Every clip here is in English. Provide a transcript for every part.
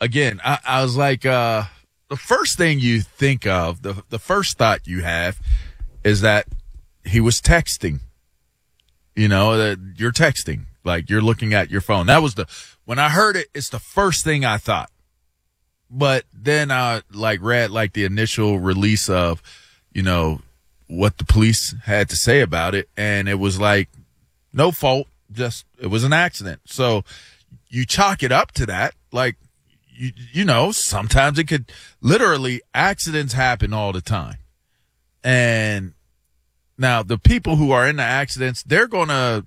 again, I was like, the first thing you think of, the first thought you have is that he was texting. You know, that you're texting, like you're looking at your phone. That was when I heard it, it's the first thing I thought. But then I read the initial release of, you know, what the police had to say about it. And it was like, no fault, just, it was an accident. So you chalk it up to that. Like, you know, sometimes it could literally, accidents happen all the time. And now the people who are in the accidents, they are going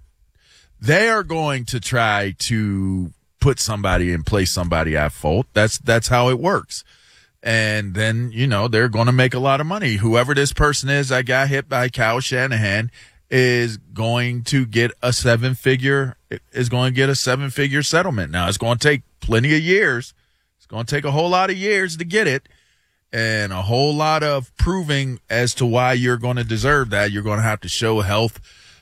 to try to put somebody and place somebody at fault. That's how it works. And then, you know, they're going to make a lot of money. Whoever this person is that got hit by Kyle Shanahan is going to get a seven-figure settlement. Now, it's going to take plenty of years. It's going to take a whole lot of years to get it, and a whole lot of proving as to why you're going to deserve that. You're going to have to show health,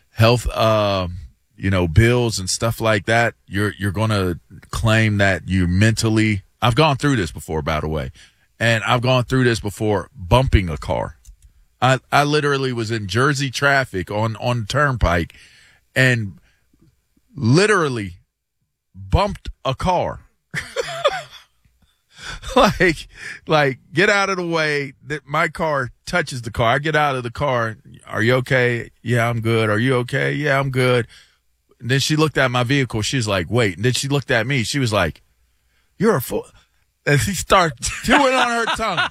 you know, bills and stuff like that. You're going to claim that you mentally, I've gone through this before, by the way, and I've gone through this before bumping a car. I literally was in Jersey traffic on the turnpike and literally bumped a car. like get out of the way, that my car touches the car. I get out of the car. Are you okay? Yeah, I'm good. Are you okay? Yeah, I'm good. And then she looked at my vehicle. She's like, wait. And then she looked at me. She was like, you're a fool. And she started chewing on her tongue.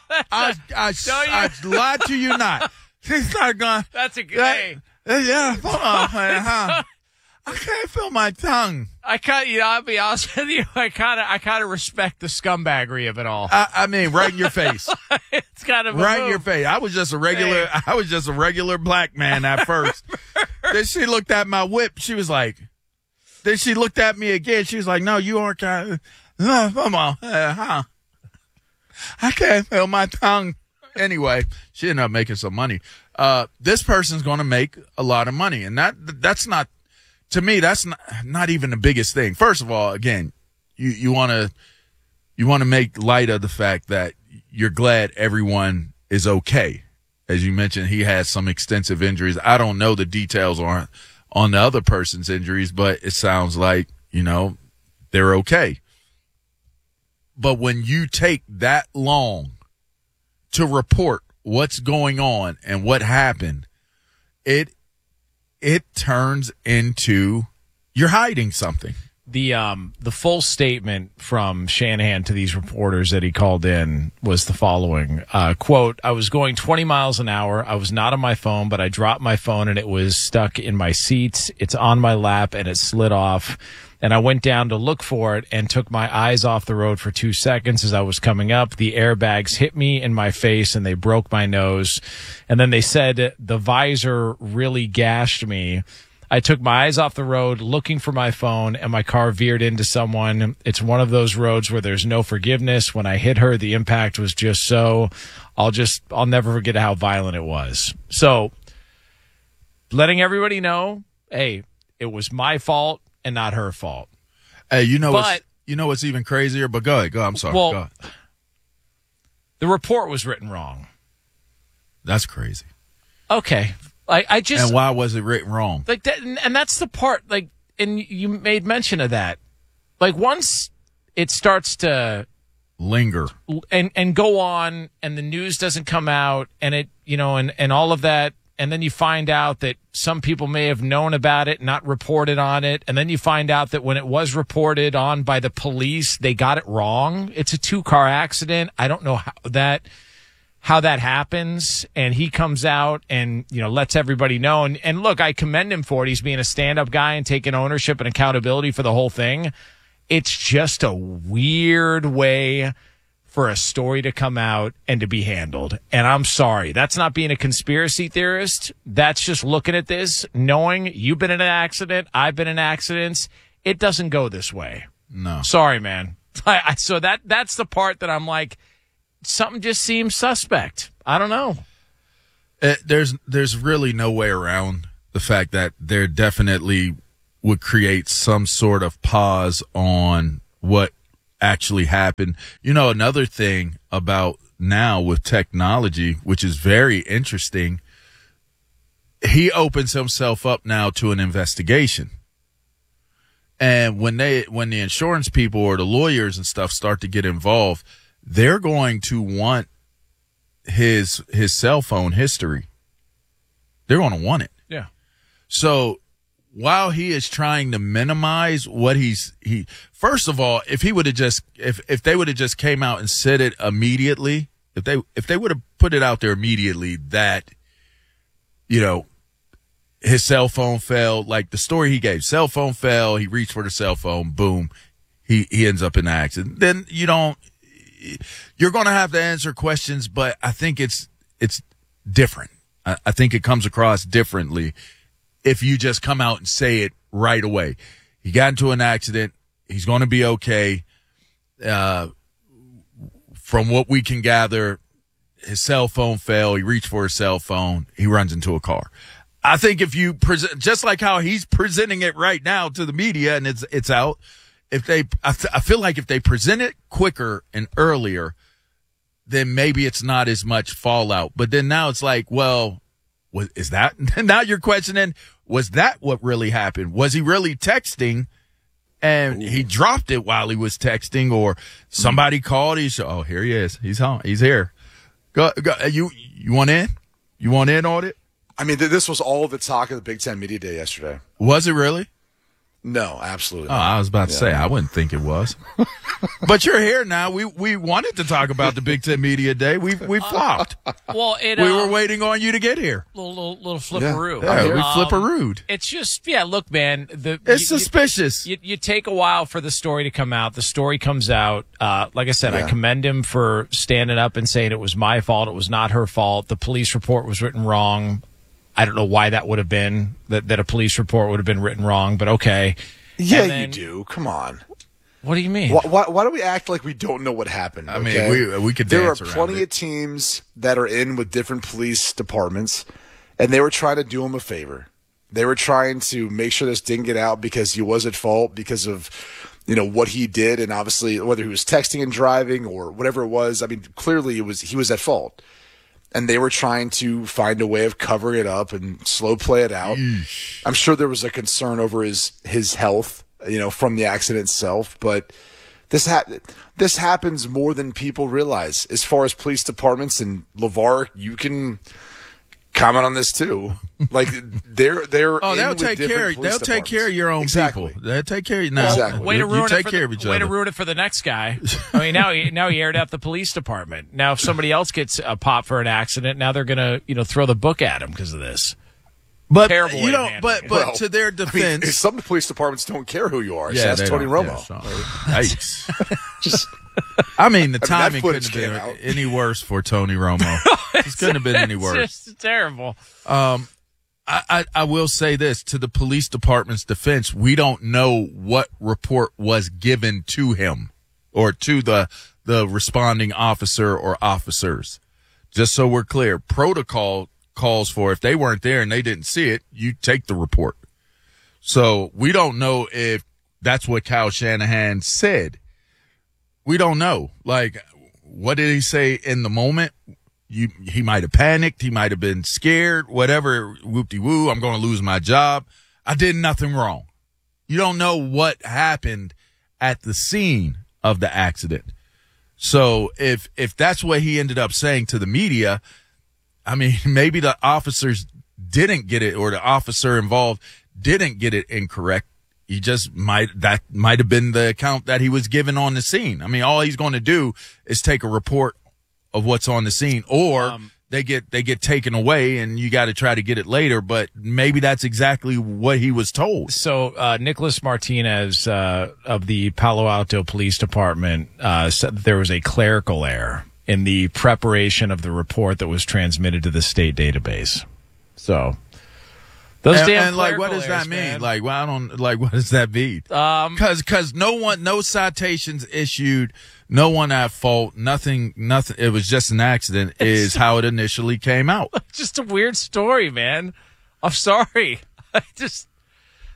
I lied to you not. She started going. That's a good day. Yeah, huh? I can't feel my tongue. I'll be honest with you. I kind of respect the scumbaggery of it all. I mean, right in your face. It's kind of right in your face. I was just a regular black man at first. Then she looked at my whip. She was like, then she looked at me again. She was like, no, you aren't kind of, no, come on. I can't feel my tongue. Anyway, she ended up making some money. This person's going to make a lot of money. And that's not, to me, that's not even the biggest thing. First of all, again, you want to make light of the fact that you're glad everyone is okay. As you mentioned, he had some extensive injuries. I don't know the details on the other person's injuries, but it sounds like, you know, they're okay. But when you take that long to report what's going on and what happened, it turns into you're hiding something. The full statement from Shanahan to these reporters that he called in was the following, quote, I was going 20 miles an hour. I was not on my phone, but I dropped my phone and it was stuck in my seats. It's on my lap and it slid off. And I went down to look for it and took my eyes off the road for 2 seconds as I was coming up. The airbags hit me in my face and they broke my nose. And then they said the visor really gashed me. I took my eyes off the road looking for my phone and my car veered into someone. It's one of those roads where there's no forgiveness. When I hit her, the impact was just so, I'll never forget how violent it was. So letting everybody know, hey, it was my fault and not her fault. Hey, you know what's even crazier? But go ahead. I'm sorry. Well, go ahead. The report was written wrong. That's crazy. Okay. I just. And why was it written wrong? Like that, and that's the part. Like, and you made mention of that. Like once it starts to linger and go on, and the news doesn't come out, and it, you know, and all of that. And then you find out that some people may have known about it, not reported on it. And then you find out that when it was reported on by the police, they got it wrong. It's a 2-car accident. I don't know how that happens. And he comes out and, you know, lets everybody know. And look, I commend him for it. He's being a stand-up guy and taking ownership and accountability for the whole thing. It's just a weird way for a story to come out and to be handled. And I'm sorry. That's not being a conspiracy theorist. That's just looking at this, knowing you've been in an accident, I've been in accidents. It doesn't go this way. No. Sorry, man. So that's the part that I'm like, something just seems suspect. I don't know. There's really no way around the fact that there definitely would create some sort of pause on what actually happened. You know, another thing about now with technology, which is very interesting, he opens himself up now to an investigation. And when the insurance people or the lawyers and stuff start to get involved, they're going to want his cell phone history. They're going to want it. Yeah. So while he is trying to minimize what first of all, if he would have just, if they would have just came out and said it immediately, if they would have put it out there immediately that, you know, his cell phone fell, like the story he gave, cell phone fell, he reached for the cell phone, boom, he ends up in an accident. Then you're going to have to answer questions, but I think it's different. I think it comes across differently if you just come out and say it right away. He got into an accident. He's going to be okay. From what we can gather, his cell phone fell. He reached for his cell phone. He runs into a car. I think if you present, just like how he's presenting it right now to the media and it's out, I feel like if they present it quicker and earlier, then maybe it's not as much fallout. But then now it's like, well, is that, now you're questioning, was that what really happened? Was he really texting and he dropped it while he was texting, or somebody called? Oh, here he is. He's home. He's here. Go. You want in? You want in on it? I mean, this was all the talk of the Big Ten Media Day yesterday. Was it really? No, absolutely not. Oh, I was about to say, I wouldn't think it was. But you're here now. We wanted to talk about the Big Ten Media Day. We flopped. Well, we were waiting on you to get here. Little flipperoo. Yeah, we flipperooed. It's just, look, man. It's suspicious. You take a while for the story to come out. The story comes out. Like I said, I commend him for standing up and saying it was my fault. It was not her fault. The police report was written wrong. I don't know why that would have been, that a police report would have been written wrong, but okay. Yeah, then, you do. Come on. What do you mean? Why do we act like we don't know what happened? I mean, we could dance around it. There are plenty of teams that are in with different police departments, and they were trying to do him a favor. They were trying to make sure this didn't get out because he was at fault because of, what he did, and obviously whether he was texting and driving or whatever it was. I mean, clearly he was at fault. And they were trying to find a way of covering it up and slow play it out. Eesh. I'm sure there was a concern over his health, from the accident itself. But this happens more than people realize. As far as police departments, and LeVar, you can comment on this too. Like they'll take care of your own people. They'll take care of you now. Exactly. Way to ruin take care of each other. Way to ruin it for the next guy. I mean, now he aired out the police department. Now if somebody else gets a pop for an accident, now they're gonna throw the book at him because of this. But terrible. But to their defense, I mean, some police departments don't care who you are. Yeah, that's Tony Romo. Yikes. I mean, the timing couldn't have been any worse for Tony Romo. It couldn't have been any worse. It's just terrible. I will say this, to the police department's defense, we don't know what report was given to him or to the responding officer or officers. Just so we're clear, protocol calls for, if they weren't there and they didn't see it, you take the report. So we don't know if that's what Kyle Shanahan said. We don't know. Like, what did he say in the moment? He might have panicked. He might have been scared, whatever. Whoop-de-woo, I'm going to lose my job. I did nothing wrong. You don't know what happened at the scene of the accident. So if that's what he ended up saying to the media, I mean, maybe the officers didn't get it, or the officer involved didn't get it incorrect. That might have been the account that he was given on the scene. I mean, all he's going to do is take a report of what's on the scene, or they get taken away and you got to try to get it later. But maybe that's exactly what he was told. So Nicholas Martinez of the Palo Alto Police Department said that there was a clerical error in the preparation of the report that was transmitted to the state database. So those damn like, what does that mean? Man. Like, well, I don't like. What does that mean? Because no citations issued, no one at fault, nothing. It was just an accident. Is how it initially came out. Just a weird story, man. I'm sorry.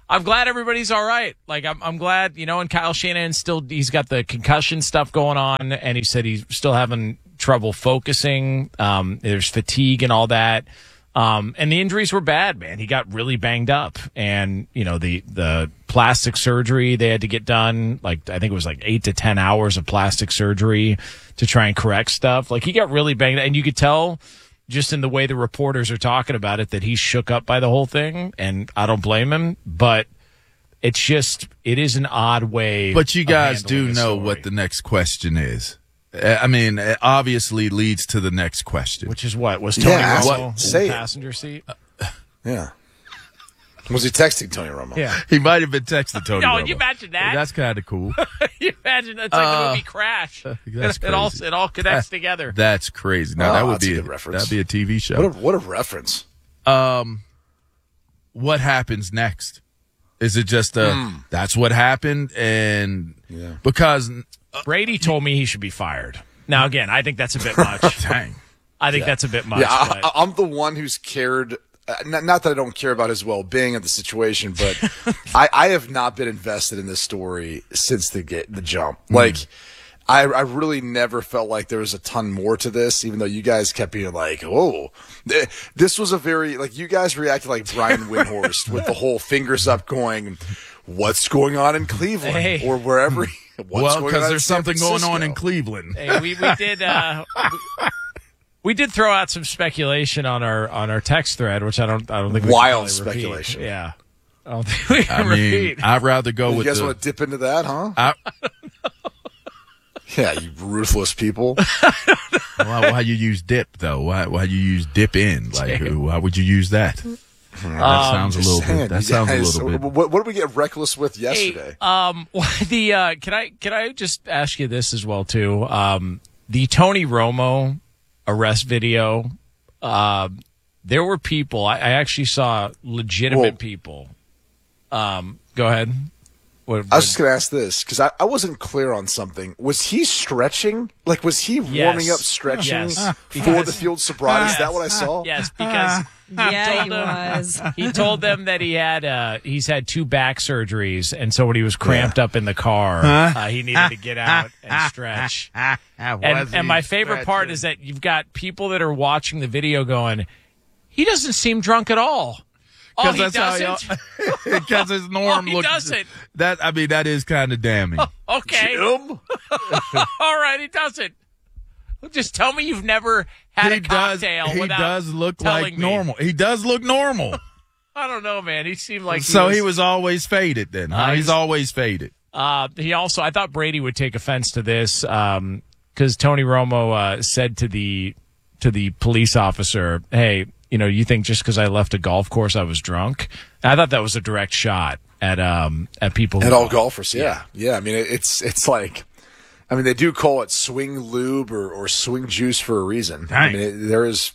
I'm glad everybody's all right. Like, I'm glad, and Kyle Shanahan he's got the concussion stuff going on, and he said he's still having trouble focusing. There's fatigue and all that. And the injuries were bad, man. He got really banged up, and the plastic surgery they had to get done. Like, I think it was like 8 to 10 hours of plastic surgery to try and correct stuff. Like, he got really banged up, and you could tell just in the way the reporters are talking about it that he's shook up by the whole thing, and I don't blame him. But it is an odd way. But you guys do know story. what the next question is. I mean, it obviously leads to the next question. Which is what? Was Tony Romo in the it. passenger seat? Yeah. Was he texting Tony Romo? Yeah. He might have been texting Tony Romo. You imagine that? That's kind of cool. You imagine that's like the movie Crash. That's It all connects together. That's crazy. Now that would that's be a good reference. that'd be a TV show. What a reference. What happens next? Is it just that's what happened? And because Brady told me he should be fired. Now, again, I think that's a bit much. dang. I think that's a bit much. Yeah, but I'm the one who's cared. Not that I don't care about his well-being of the situation, but I have not been invested in this story since the jump. Like, I really never felt like there was a ton more to this, even though you guys kept being like, oh, this was a very, like, you guys reacted like Brian Windhorst with the whole fingers up going, what's going on in Cleveland or wherever. Well, because there's something going on in Cleveland. hey, we did. We did throw out some speculation on our text thread, which I don't think we wild can really speculation. Repeat. Yeah, I don't think we can repeat. I'd rather go You with guys want to dip into that, huh? Yeah, you ruthless people. why you use dip though? Why you use dip in? Like, why would you use that? That sounds a little bit. That sounds a little bit. What did we get reckless with yesterday? Hey, can I just ask you this as well too? The Tony Romo arrest video. There were people. I actually saw legitimate people. Go ahead. I was just going to ask this because I wasn't clear on something. Was he stretching? Like, was he warming up stretching for the field sobriety? Is that what I saw? Yes, because he told them that he's had 2 back surgeries, and so when he was cramped up in the car, he needed to get out and stretch. And my favorite part is that you've got people that are watching the video going, he doesn't seem drunk at all. Oh, he doesn't? Because his norm he looks. Doesn't. That is kind of damning. Okay. All right, he doesn't. Just tell me you've never had a cocktail he without does look like me. normal. He does look normal. I don't know, man. He seemed like he was always faded then. He's always faded. He also, I thought Brady would take offense to this because Tony Romo said to the police officer, hey, you think just because I left a golf course I was drunk? And I thought that was a direct shot at people. At all golfers, yeah. I mean, it's like, they do call it swing lube or swing juice for a reason. Dang. I mean, there is,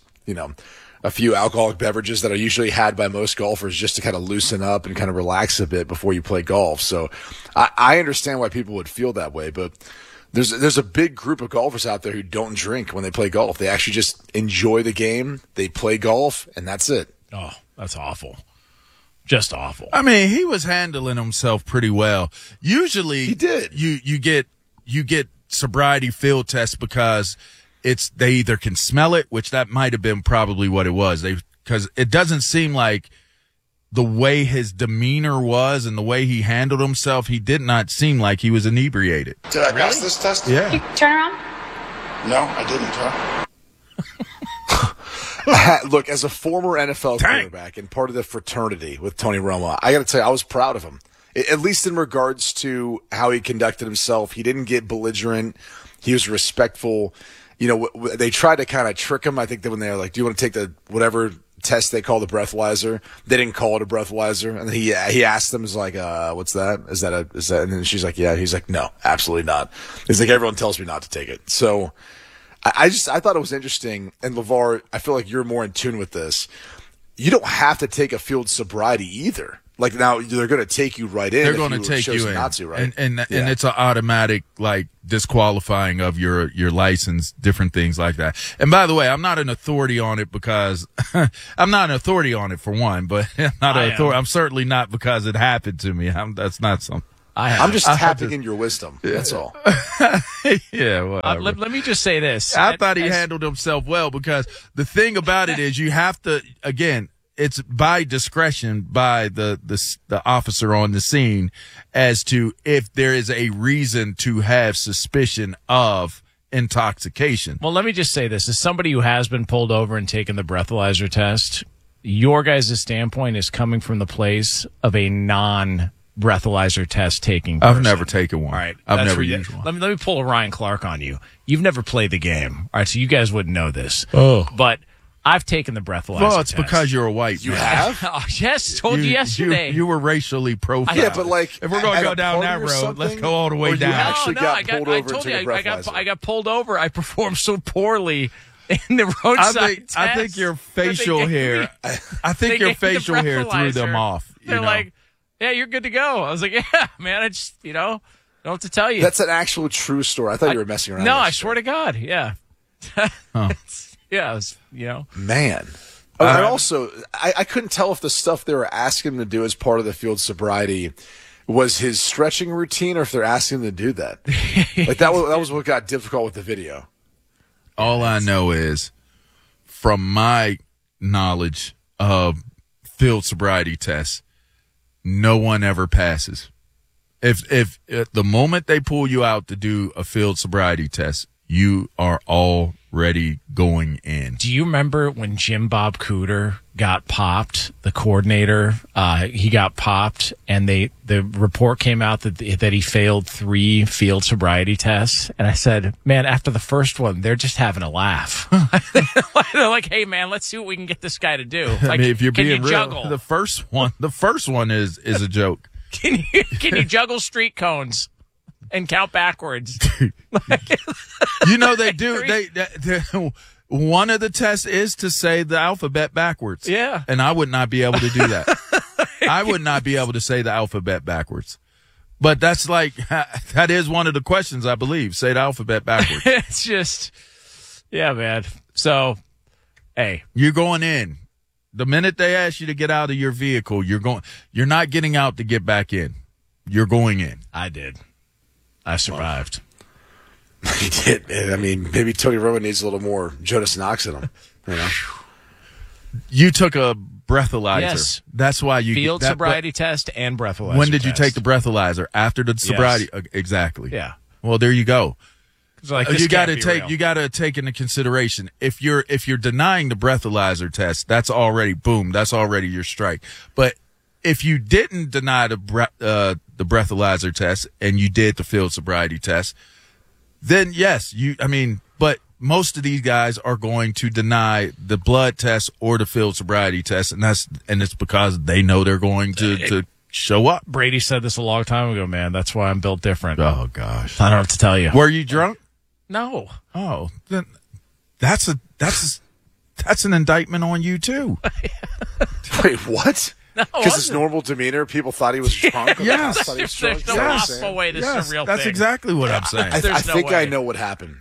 a few alcoholic beverages that are usually had by most golfers just to kind of loosen up and kind of relax a bit before you play golf. So I understand why people would feel that way, but there's a big group of golfers out there who don't drink when they play golf. They actually just enjoy the game. They play golf, and that's it. Oh, that's awful. Just awful. I mean, he was handling himself pretty well. Usually, he did. You get sobriety field tests because they either can smell it, which that might have been probably what it was. Because it doesn't seem like the way his demeanor was and the way he handled himself, he did not seem like he was inebriated. Did I pass this test? Yeah. You turn around. No, I didn't, huh? Look, as a former NFL quarterback and part of the fraternity with Tony Romo, I got to tell you, I was proud of him. At least in regards to how he conducted himself. He didn't get belligerent. He was respectful. They tried to kind of trick him. I think that when they were like, do you want to take the whatever test they call the breathalyzer? They didn't call it a breathalyzer. And he asked them, he's like, what's that? Is that? And then she's like, yeah. He's like, no, absolutely not. He's like, everyone tells me not to take it. So I thought it was interesting. And LeVar, I feel like you're more in tune with this. You don't have to take a field sobriety either. Like now they're going to take you right in. They're if going to take chose you in, not to, right? and it's an automatic like disqualifying of your license, different things like that. And by the way, I'm not an authority on it because I'm not an authority on it for one, but I'm certainly not because it happened to me. That's not something. I'm just tapping in your wisdom. That's all. Yeah. Whatever. Let me just say this. I thought he handled himself well because the thing about it is you have to, again, it's by discretion by the officer on the scene as to if there is a reason to have suspicion of intoxication. Well, let me just say this. As somebody who has been pulled over and taken the breathalyzer test, your guys' standpoint is coming from the place of a non-breathalyzer test taking person. I've never taken one. All right. I've never used one. Let me pull a Ryan Clark on you. You've never played the game. All right, so you guys wouldn't know this. Oh. But I've taken the breathalyzer Well, it's test. because you're a white man. You have? Oh, yes, told you yesterday. You were racially profiled. Yeah, but like, if we're going to at go a down party that or road, something, let's go all the way or you down. actually got pulled over I and told took you a breathalyzer. I got pulled over. I performed so poorly in the roadside test. I think your facial hair. I think your facial hair threw them off. They're like, "Yeah, you're good to go." I was like, "Yeah, man. I just, don't have to tell you." That's an actual true story. I thought you were messing around. No, I swear to God, yeah. Yeah, it was, Man. And also, I couldn't tell if the stuff they were asking him to do as part of the field sobriety was his stretching routine or if they're asking him to do that. Like that was what got difficult with the video. All I know is, from my knowledge of field sobriety tests, no one ever passes. If the moment they pull you out to do a field sobriety test, you are already going in. Do you remember when Jim Bob Cooter got popped, the coordinator? He got popped, and the report came out that he failed 3 field sobriety tests. And I said, man, after the first one, they're just having a laugh. They're like, hey, man, let's see what we can get this guy to do. Like, I mean, if you're can being you real, juggle? the first one is a joke. Can you juggle street cones and count backwards? They do. One of the tests is to say the alphabet backwards. Yeah. And I would not be able to do that. I would not be able to say the alphabet backwards. But that's that is one of the questions, I believe. Say the alphabet backwards. It's just, yeah, man. So, hey. You're going in. The minute they ask you to get out of your vehicle, you're not getting out to get back in. You're going in. I did. I survived. He did. I mean, maybe Tony Romo needs a little more Jonas Knox in him. You took a breathalyzer. Yes. That's why you field sobriety test and breathalyzer. When did you test. take the breathalyzer? After the sobriety? Yes. Exactly. Yeah. Well, there you go. Like, you got to take into consideration if you're denying the breathalyzer test, that's already boom. That's already your strike. But if you didn't deny the breathalyzer test and you did the field sobriety test, then yes, but most of these guys are going to deny the blood test or the field sobriety test, and it's because they know they're going to show up. Brady said this a long time ago, man. That's why I'm built different. Oh gosh, I don't have to tell you. Were you drunk? No. Oh, then that's an indictment on you too. Wait, what? No, because his normal demeanor, people thought he was drunk. Yes. There's no possible way this is a real that's thing. exactly what I'm saying. I think way. I know what happened.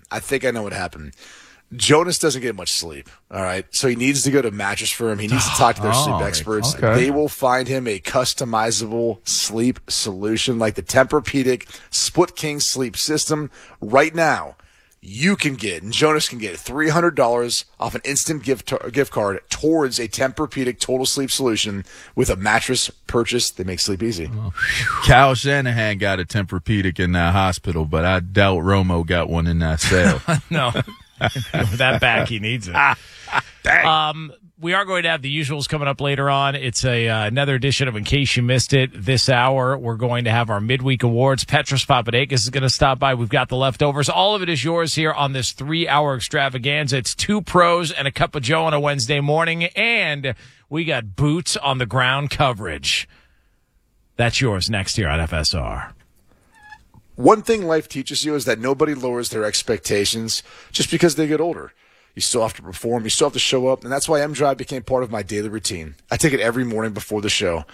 Jonas doesn't get much sleep. All right. So he needs to go to Mattress Firm. He needs to talk to their sleep experts. Okay. They will find him a customizable sleep solution like the Tempur-Pedic Split King sleep system. Right now, you can get, and Jonas can get, $300 off an instant gift card towards a Tempur-Pedic total sleep solution with a mattress purchase. They make sleep easy. Kyle Shanahan got a Tempur-Pedic in that hospital, but I doubt Romo got one in that sale. No. With that back, he needs it. We are going to have the usuals coming up later on. It's another edition of In Case You Missed It. This hour, we're going to have our midweek awards. Petros Papadakis is going to stop by. We've got the leftovers. All of it is yours here on this 3-hour extravaganza. It's 2 pros and a cup of Joe on a Wednesday morning, and we got boots on the ground coverage. That's yours next here on FSR. One thing life teaches you is that nobody lowers their expectations just because they get older. You still have to perform. You still have to show up. And that's why M-Drive became part of my daily routine. I take it every morning before the show.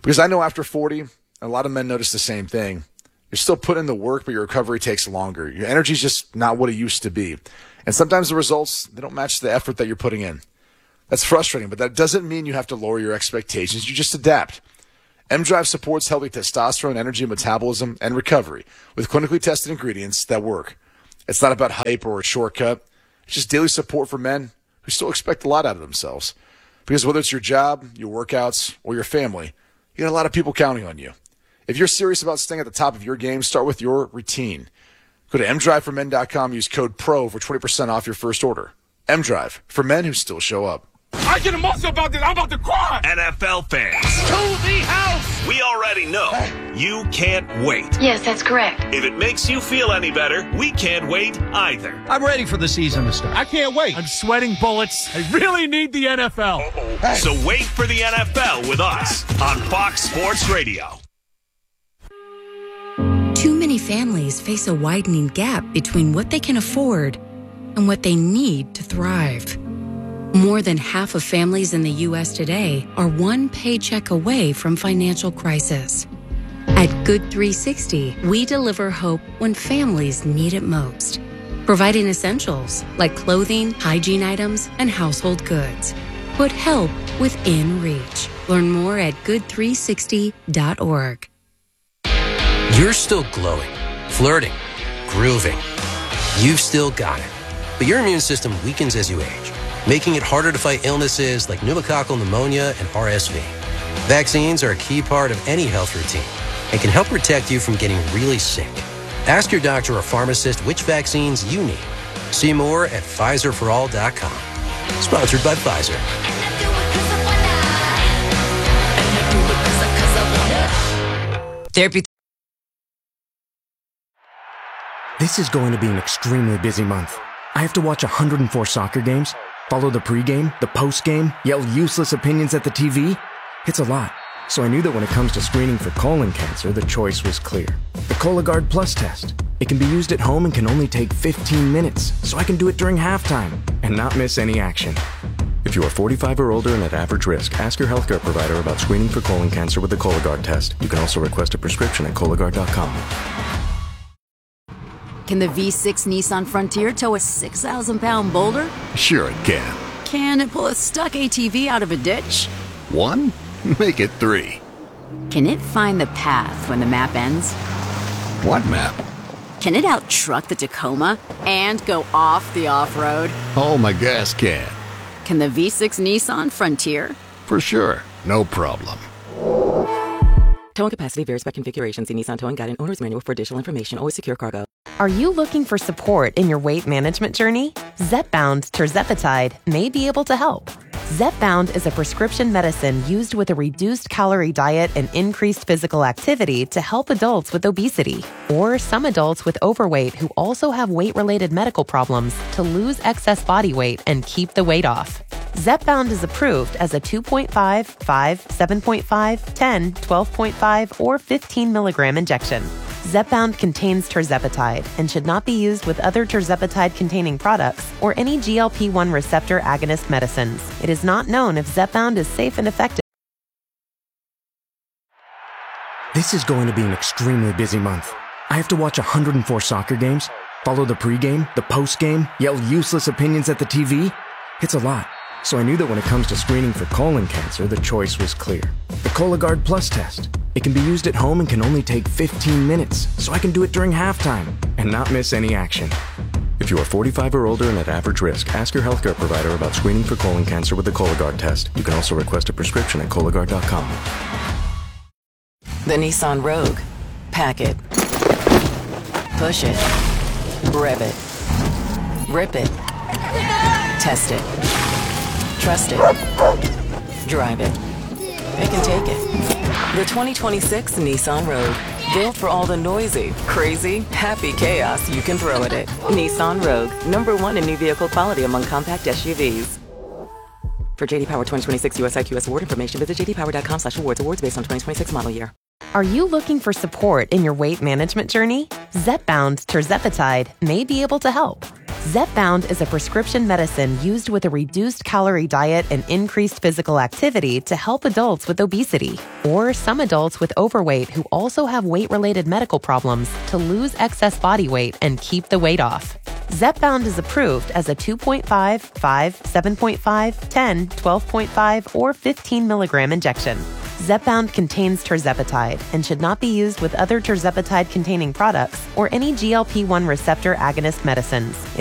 Because I know after 40, a lot of men notice the same thing. You're still putting in the work, but your recovery takes longer. Your energy's just not what it used to be. And sometimes the results, they don't match the effort that you're putting in. That's frustrating, but that doesn't mean you have to lower your expectations. You just adapt. M-Drive supports healthy testosterone, energy, metabolism, and recovery with clinically tested ingredients that work. It's not about hype or a shortcut. It's just daily support for men who still expect a lot out of themselves. Because whether it's your job, your workouts, or your family, you got a lot of people counting on you. If you're serious about staying at the top of your game, start with your routine. Go to mdriveformen.com, use code PRO for 20% off your first order. M-Drive, for men who still show up. I get emotional about this. I'm about to cry. NFL fans, To the house. we already know you can't wait. Yes, that's correct. If it makes you feel any better, we can't wait either. I'm ready for the season to start. I can't wait. I'm sweating bullets. I really need the NFL. So wait for the NFL with us on Fox Sports Radio. Too many families face a widening gap between what they can afford and what they need to thrive. More than half of families in the U.S. today are one paycheck away from financial crisis. At Good 360, we deliver hope when families need it most, providing essentials like clothing, hygiene items, and household goods. Put help within reach. Learn more at good360.org. You're still glowing, flirting, grooving. You've still got it. But your immune system weakens as you age, making it harder to fight illnesses like pneumococcal pneumonia and RSV. Vaccines are a key part of any health routine and can help protect you from getting really sick. Ask your doctor or pharmacist which vaccines you need. See more at PfizerForAll.com. Sponsored by Pfizer. Therapy. This is going to be an extremely busy month. I have to watch 104 soccer games, follow the pregame, the postgame, yell useless opinions at the TV. It's a lot. So I knew that when it comes to screening for colon cancer, the choice was clear. The Cologuard Plus test. It can be used at home and can only take 15 minutes, so I can do it during halftime and not miss any action. If you are 45 or older and at average risk, ask your healthcare provider about screening for colon cancer with the Cologuard test. You can also request a prescription at Cologuard.com. Can the V6 Nissan Frontier tow a 6,000-pound boulder? Sure it can. Can it pull a stuck ATV out of a ditch? 1? Make it 3. Can it find the path when the map ends? What map? Can it out-truck the Tacoma and go off the off-road? Oh, my gas can. Can the V6 Nissan Frontier? For sure. No problem. Towing capacity varies by configuration. See Nissan Towing Guide and Owner's Manual for additional information. Always secure cargo. Are you looking for support in your weight management journey? Zepbound tirzepatide may be able to help. Zepbound is a prescription medicine used with a reduced calorie diet and increased physical activity to help adults with obesity or some adults with overweight who also have weight-related medical problems to lose excess body weight and keep the weight off. Zepbound is approved as a 2.5, 5, 7.5, 10, 12.5, or 15 milligram injection. Zepbound contains tirzepatide and should not be used with other tirzepatide-containing products or any GLP-1 receptor agonist medicines. It is not known if Zepbound is safe and effective. This is going to be an extremely busy month. I have to watch 104 soccer games, follow the pregame, the postgame, yell useless opinions at the TV. It's a lot. So I knew that when it comes to screening for colon cancer, the choice was clear. The Cologuard Plus test. It can be used at home and can only take 15 minutes, so I can do it during halftime and not miss any action. If you are 45 or older and at average risk, ask your healthcare provider about screening for colon cancer with the Cologuard test. You can also request a prescription at Cologuard.com. The Nissan Rogue. Pack it. Push it. Rev it. Rip it. Test it. Trust it. Drive it. Pick and take it. The 2026 Nissan Rogue. Built for all the noisy, crazy, happy chaos you can throw at it. Nissan Rogue. #1 in new vehicle quality among compact SUVs. For JD Power 2026 US IQS award information, visit jdpower.com/awards. Awards based on 2026 model year. Are you looking for support in your weight management journey? Zepbound tirzepatide may be able to help. Zepbound is a prescription medicine used with a reduced calorie diet and increased physical activity to help adults with obesity or some adults with overweight who also have weight-related medical problems to lose excess body weight and keep the weight off. Zepbound is approved as a 2.5, 5, 7.5, 10, 12.5, or 15 milligram injection. Zepbound contains tirzepatide and should not be used with other tirzepatide-containing products or any GLP-1 receptor agonist medicines. It